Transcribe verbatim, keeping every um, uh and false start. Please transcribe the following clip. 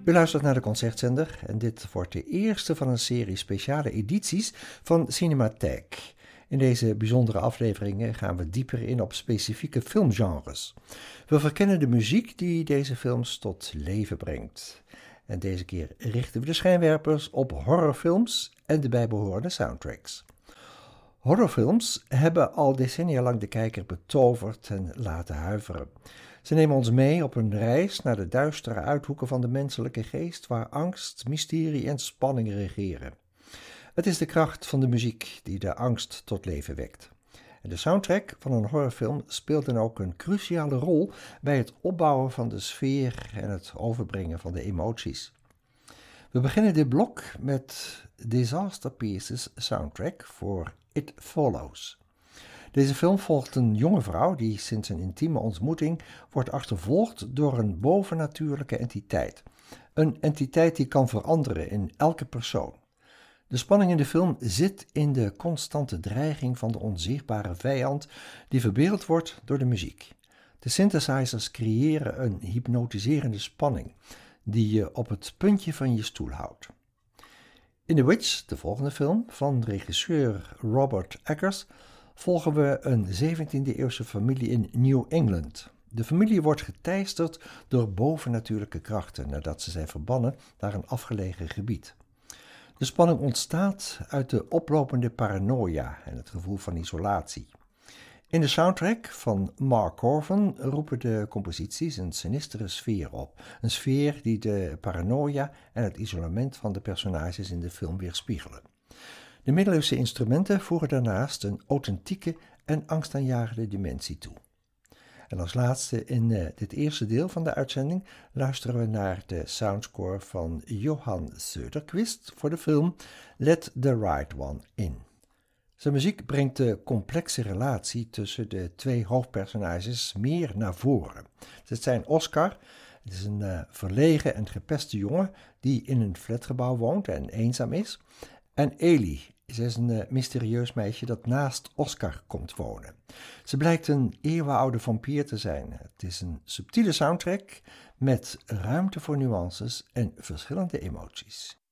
U luistert naar de Concertzender en dit wordt de eerste van een serie speciale edities van Cinematheek. In deze bijzondere afleveringen gaan we dieper in op specifieke filmgenres. We verkennen de muziek die deze films tot leven brengt. En deze keer richten we de schijnwerpers op horrorfilms en de bijbehorende soundtracks. Horrorfilms hebben al decennia lang de kijker betoverd en laten huiveren. Ze nemen ons mee op een reis naar de duistere uithoeken van de menselijke geest, waar angst, mysterie en spanning regeren. Het is de kracht van de muziek die de angst tot leven wekt. En de soundtrack van een horrorfilm speelt dan ook een cruciale rol bij het opbouwen van de sfeer en het overbrengen van de emoties. We beginnen dit blok met Disaster Pieces soundtrack voor It Follows. Deze film volgt een jonge vrouw die sinds een intieme ontmoeting wordt achtervolgd door een bovennatuurlijke entiteit. Een entiteit die kan veranderen in elke persoon. De spanning in de film zit in de constante dreiging van de onzichtbare vijand die verbeeld wordt door de muziek. De synthesizers creëren een hypnotiserende spanning die je op het puntje van je stoel houdt. In The Witch, de volgende film van regisseur Robert Eggers, volgen we een zeventiende-eeuwse familie in New England. De familie wordt geteisterd door bovennatuurlijke krachten nadat ze zijn verbannen naar een afgelegen gebied. De spanning ontstaat uit de oplopende paranoia en het gevoel van isolatie. In de soundtrack van Mark Corven roepen de composities een sinistere sfeer op. Een sfeer die de paranoia en het isolement van de personages in de film weerspiegelen. De middeleeuwse instrumenten voegen daarnaast een authentieke en angstaanjagende dimensie toe. En als laatste in uh, dit eerste deel van de uitzending luisteren we naar de soundscore van Johan Söderqvist voor de film Let the Right One In. Zijn muziek brengt de complexe relatie tussen de twee hoofdpersonages meer naar voren. Het zijn Oscar, het is een uh, verlegen en gepeste jongen die in een flatgebouw woont en eenzaam is, en Ellie. Ze is een uh, mysterieus meisje dat naast Oscar komt wonen. Ze blijkt een eeuwenoude vampier te zijn. Het is een subtiele soundtrack met ruimte voor nuances en verschillende emoties.